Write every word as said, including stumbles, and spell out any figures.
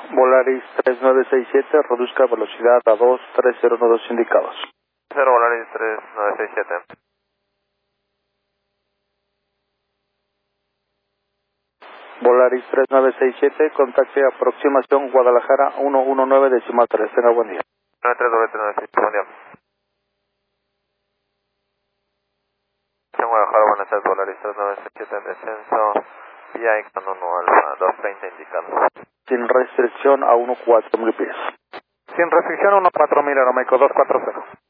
Volaris tres nueve seis siete, reduzca velocidad a dos tres cero uno dos indicados. cero Volaris tres nueve seis siete. Volaris tres nueve seis siete, contacte aproximación Guadalajara uno uno nueve decimal tres. Tenga buen día. nueve tres nueve nueve seis, buen día. En Guadalajara, buenas tardes, Volaris tres nueve seis siete en descenso, vía Ixon uno Alfa, dos treinta indicado. Sin restricción a uno cuatro mil pies. Sin restricción uno cuatro mil, Aeroméxico dos cuatro cero.